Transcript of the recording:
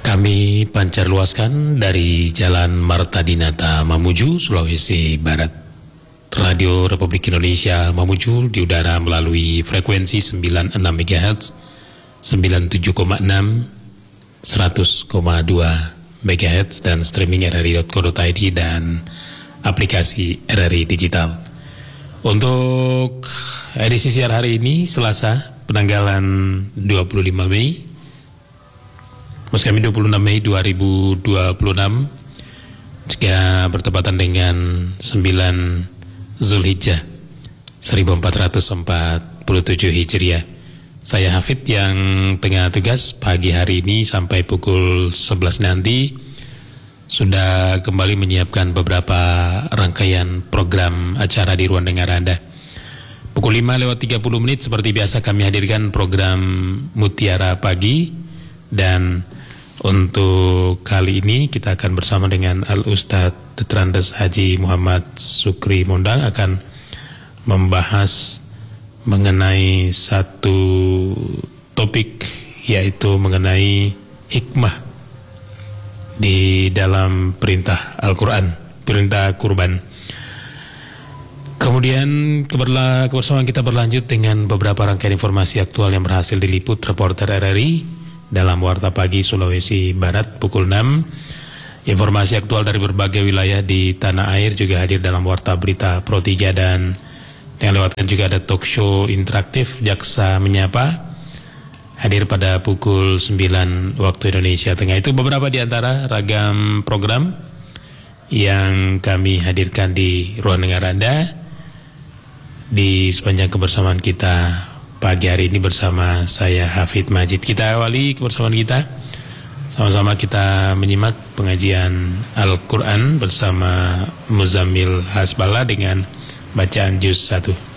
Kami pancarluaskan dari Jalan Marta Dinata, Mamuju, Sulawesi Barat. Radio Republik Indonesia Mamuju di udara melalui frekuensi 96 MHz, 97,6, 100,2 MHz dan streaming rri.co.id dan aplikasi RRI Digital. Untuk edisi siar hari ini Selasa, penanggalan 25 Mei. Maksud kami 26 Mei 2026 jika bertepatan dengan 9 Zulhijjah 1447 Hijriah. Saya Hafid yang tengah tugas pagi hari ini sampai pukul 11 nanti sudah kembali menyiapkan beberapa rangkaian program acara di ruang dengar Anda. Pukul 5:30 seperti biasa kami hadirkan program Mutiara Pagi, dan untuk kali ini kita akan bersama dengan Al-Ustadz Tetrandes Haji Muhammad Sukri Mondang akan membahas mengenai satu topik, yaitu mengenai hikmah di dalam perintah Al-Quran, perintah kurban. Kemudian kebersamaan kita berlanjut dengan beberapa rangkaian informasi aktual yang berhasil diliput reporter RRI dalam Warta Pagi Sulawesi Barat pukul 6. Informasi aktual dari berbagai wilayah di tanah air juga hadir dalam Warta Berita Pro 3, dan yang lewatkan juga ada talk show interaktif Jaksa Menyapa hadir pada pukul 9 waktu Indonesia Tengah. Itu beberapa di antara ragam program yang kami hadirkan di ruang dengar Anda di sepanjang kebersamaan kita pagi hari ini bersama saya Hafid Majid. Kita awali kebersamaan kita, sama-sama kita menyimak pengajian Al-Quran bersama Muzammil Hasbala dengan bacaan juz 1.